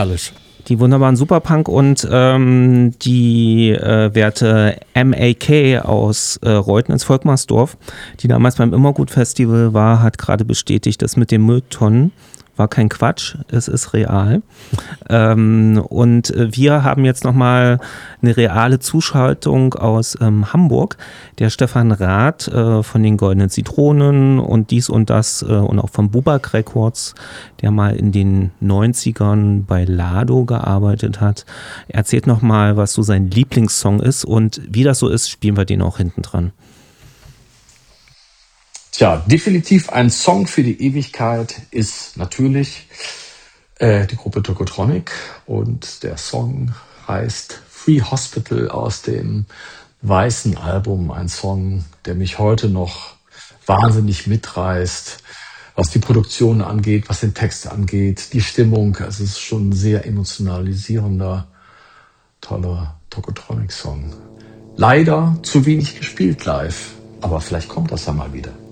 herrlich. Die wunderbaren Superpunk und die werte MAK aus Reuten ins Volkmarsdorf, die damals beim Immergut-Festival war, hat gerade bestätigt, dass mit den Mülltonnen war kein Quatsch, es ist real. Und wir haben jetzt nochmal eine reale Zuschaltung aus Hamburg. Der Stefan Rath von den Goldenen Zitronen und dies und das und auch von Bubak Records, der mal in den 90ern bei Lado gearbeitet hat. Er erzählt nochmal, was so sein Lieblingssong ist und wie das so ist, spielen wir den auch hinten dran. Tja, definitiv ein Song für die Ewigkeit ist natürlich die Gruppe Tokotronic und der Song heißt Free Hospital aus dem weißen Album. Ein Song, der mich heute noch wahnsinnig mitreißt, was die Produktion angeht, was den Text angeht, die Stimmung. Also es ist schon ein sehr emotionalisierender, toller Tokotronic-Song. Leider zu wenig gespielt live, aber vielleicht kommt das ja mal wieder.